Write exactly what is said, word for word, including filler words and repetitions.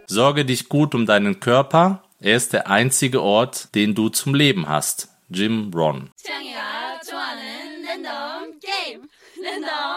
Sorge dich gut um deinen Körper. Er ist der einzige Ort, den du zum Leben hast. Jim Rohn. 취향이가 좋아하는 랜덤 게임 랜덤